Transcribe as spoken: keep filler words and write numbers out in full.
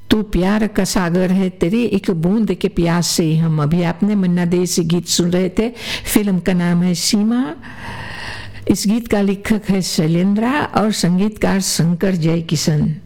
तू प्यार का सागर है, तेरी एक बूंद के प्यास से ही हम। अभी आपने मन्ना दे से गीत सुन रहे थे, फिल्म का नाम है सीमा। इस गीत का लेखक है शैलेंद्रा और संगीतकार शंकर जयकिशन।